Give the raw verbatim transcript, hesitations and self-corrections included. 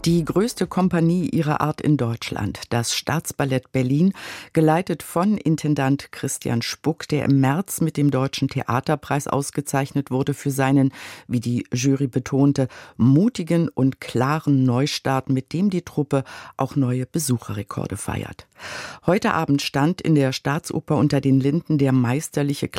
Die größte Kompanie ihrer Art in Deutschland, das Staatsballett Berlin, geleitet von Intendant Christian Spuck, der im März mit dem Deutschen Theaterpreis ausgezeichnet wurde für seinen, wie die Jury betonte, mutigen und klaren Neustart, mit dem die Truppe auch neue Besucherrekorde feiert. Heute Abend stand in der Staatsoper Unter den Linden der meisterliche